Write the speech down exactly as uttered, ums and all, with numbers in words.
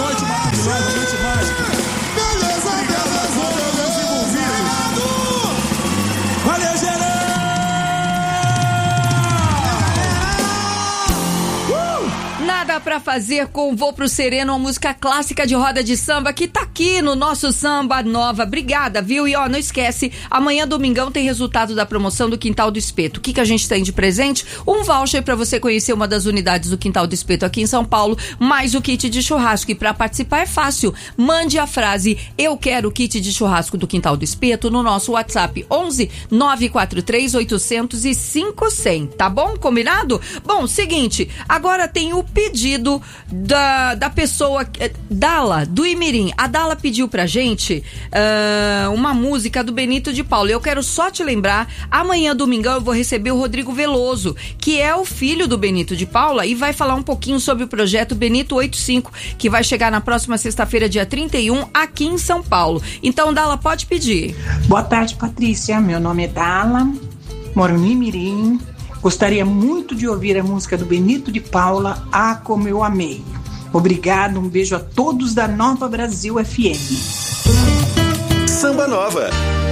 noite maravilhosa, noite mágica. Beleza, beleza, Valeu, geral! Nada pra fazer com Vou Pro Sereno, uma música clássica de roda de samba que tá aqui no nosso Samba Nova. Obrigada, viu? E ó, não esquece, amanhã, domingão, tem resultado da promoção do Quintal do Espeto. O que que a gente tem de presente? Um voucher pra você conhecer uma das unidades do Quintal do Espeto aqui em São Paulo, mais o kit de churrasco. E pra participar é fácil. Mande a frase "Eu quero o kit de churrasco do Quintal do Espeto" no nosso WhatsApp onze nove quatro três oito zero zero cinco zero zero, tá bom? Combinado? Bom, seguinte, agora tem o pedido da, da pessoa, Dala, do Imirim. A Dala pediu pra gente uh, uma música do Benito de Paula. Eu quero só te lembrar, amanhã, domingão, eu vou receber o Rodrigo Veloso, que é o filho do Benito de Paula, e vai falar um pouquinho sobre o projeto Benito oitenta e cinco, que vai chegar na próxima sexta-feira, dia trinta e um, aqui em São Paulo. Então, Dala, pode pedir. Boa tarde, Patrícia. Meu nome é Dala, moro no Imirim. Gostaria muito de ouvir a música do Benito de Paula, Ah, Como Eu Amei. Obrigado, um beijo a todos da Nova Brasil F M. Samba Nova.